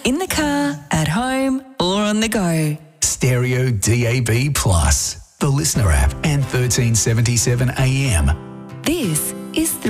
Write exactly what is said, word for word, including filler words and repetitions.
in the car, at home, or on the go. Stereo D A B Plus, the Listener app, and thirteen seventy-seven A M. This is